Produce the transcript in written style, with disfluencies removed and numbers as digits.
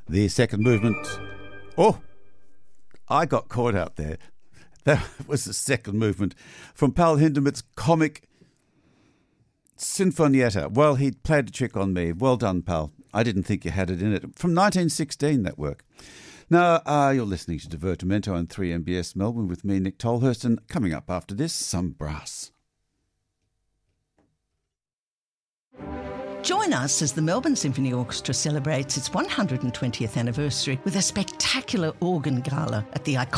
The second movement. Oh, I got caught out there. That was the second movement from Paul Hindemith's comic Sinfonietta. Well, he played a trick on me. Well done, pal. I didn't think you had it in it. From 1916, that work. Now, you're listening to Divertimento on 3MBS Melbourne with me, Nick Tolhurst, and coming up after this, some brass. Join us as the Melbourne Symphony Orchestra celebrates its 120th anniversary with a spectacular organ gala at the iconic